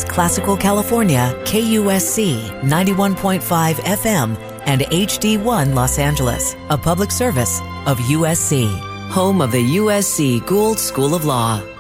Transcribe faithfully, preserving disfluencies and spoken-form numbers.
Angeles, Classical California, K U S C ninety-one point five F M, and H D one Los Angeles, a public service of U S C, home of the U S C Gould School of Law.